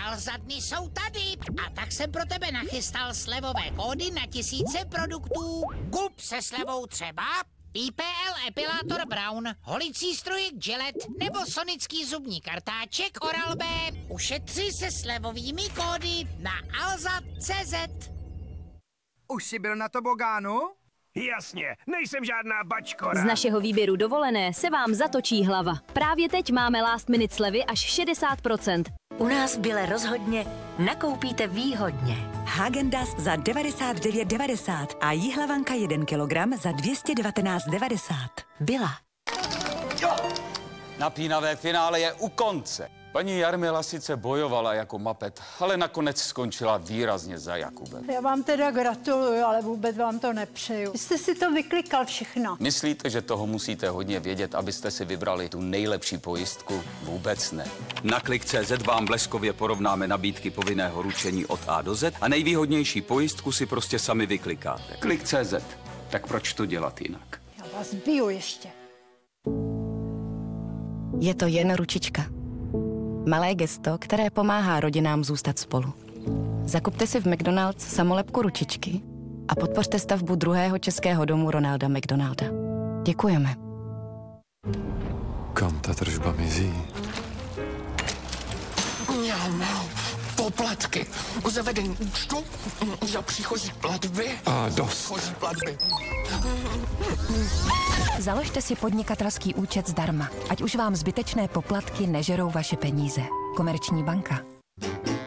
Alza dny jsou tady. A tak jsem pro tebe nachystal slevové kódy na tisíce produktů. Gulp se slevou třeba, IPL epilátor Brown, holicí strojek Gillette nebo sonický zubní kartáček Oral-B. Ušetři se slevovými kódy na alza.cz. Už jsi byl na tobogánu? Jasně, nejsem žádná bačkora. Z našeho výběru dovolené se vám zatočí hlava. Právě teď máme last minute slevy až 60%. U nás v Bile rozhodně nakoupíte výhodně. Häagen-Dazs za 99,90 a jihlavanka 1 kilogram za 219,90. Byla. Napínavé finále je u konce. Paní Jarmila sice bojovala jako mapet, ale nakonec skončila výrazně za Jakubem. Já vám teda gratuluju, ale vůbec vám to nepřeju. Vy jste si to vyklikal všechno. Myslíte, že toho musíte hodně vědět, abyste si vybrali tu nejlepší pojistku? Vůbec ne. Na Klik.cz vám bleskově porovnáme nabídky povinného ručení od A do Z a nejvýhodnější pojistku si prostě sami vyklikáte. Klik.cz. Tak proč to dělat jinak? Já vás biju ještě. Je to jen ručička. Malé gesto, které pomáhá rodinám zůstat spolu. Zakupte si v McDonald's samolepku ručičky a podpořte stavbu druhého českého domu Ronalda McDonalda. Děkujeme. Kam ta tržba mizí? Poplatky. Zavedení účtu za příchozí platby. A dost. Příchozí platby. Založte si podnikatelský účet zdarma, ať už vám zbytečné poplatky nežerou vaše peníze. Komerční banka.